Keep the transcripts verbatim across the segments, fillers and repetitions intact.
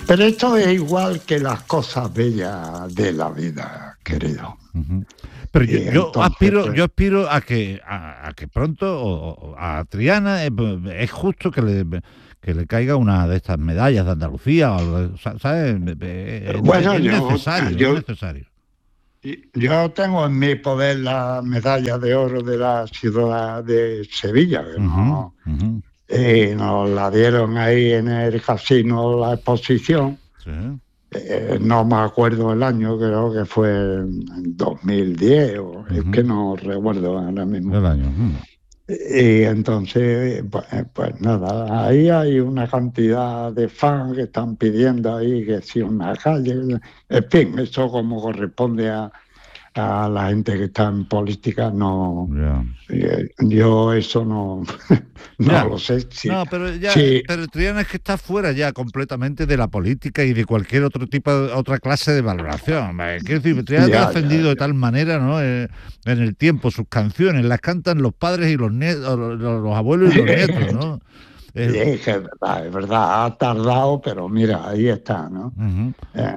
Pero esto es igual que las cosas bellas de la vida, querido. Uh-huh. Pero yo, Y yo entonces, aspiro, pues, yo aspiro a que a, a que pronto o, o a Triana eh, es justo que le que le caiga una de estas medallas de Andalucía, o algo de- ¿sabes? Es, bueno, es yo, necesario, es yo, necesario. yo tengo en mi poder la medalla de oro de la ciudad de Sevilla, que Uh-huh, no, uh-huh. y nos la dieron ahí en el casino, la exposición. Sí. Eh, no me acuerdo el año, creo que fue en dos mil diez, o es Uh-huh. que no recuerdo ahora mismo. El año. Uh-huh. Y entonces, pues, pues nada, ahí hay una cantidad de fans que están pidiendo ahí que si una calle, en fin, eso como corresponde a, a la gente que está en política, no, Yeah. eh, yo eso no, no Ya. lo sé. Si, No, pero ya, si, pero Triana es que está fuera ya completamente de la política y de cualquier otro tipo, de, otra clase de valoración. Eh, Quiero decir, Triana ha ya, trascendido ya, de ya. tal manera, ¿no? Eh, en el tiempo, sus canciones las cantan los padres y los nietos, los, los abuelos y los nietos, ¿no? Eh, Es que es verdad, es verdad, ha tardado, pero mira, ahí está, ¿no? uh-huh. Eh,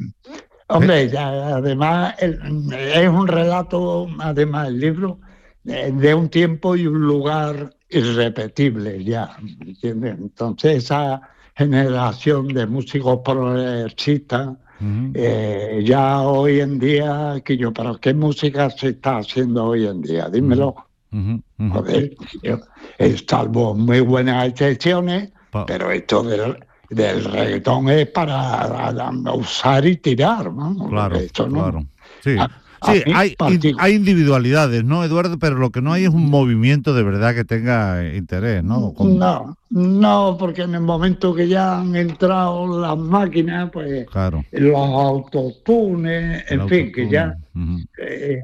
Eh, hombre, ya, además el, es un relato, además el libro, eh, de un tiempo y un lugar irrepetible ya, ¿entiendes? Entonces esa generación de músicos progresistas, uh-huh. eh, ya hoy en día, que yo, pero ¿qué música se está haciendo hoy en día? Uh-huh. Dímelo. Uh-huh. Uh-huh. Joder, yo, es salvo muy buenas excepciones, Pa- pero esto del, del reggaetón es para a, a usar y tirar, ¿no? Claro, Esto no. claro. Sí, A, a sí, mí, hay, in- particular. hay individualidades, ¿no, Eduardo? Pero lo que no hay es un movimiento de verdad que tenga interés, ¿no? Con- No, no, porque en el momento que ya han entrado las máquinas, pues claro, los autotunes, el en fin, que autotune. ya Uh-huh. eh,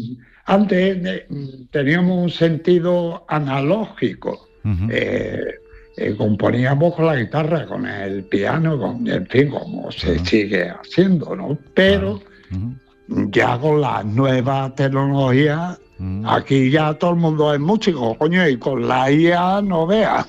antes eh, teníamos un sentido analógico. Uh-huh. Eh, eh, componíamos con la guitarra, con el piano, con, en fin, como se Claro, sigue haciendo, ¿no? claro. Pero Uh-huh. ya con las nuevas tecnologías, Uh-huh. aquí ya todo el mundo es músico, coño, y con la I A no veas.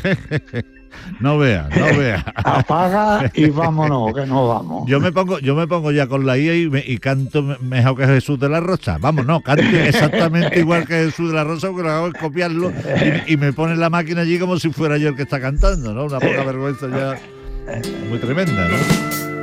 No vea, no vea. Apaga y vámonos, que no vamos. Yo me pongo, yo me pongo ya con la I A y, me- y canto me- mejor que Jesús de la Rosa. Vamos, no, canto exactamente igual que Jesús de la Rosa, porque lo hago es copiarlo y, y me pone la máquina allí como si fuera yo el que está cantando, ¿no? Una poca vergüenza ya muy tremenda, ¿no?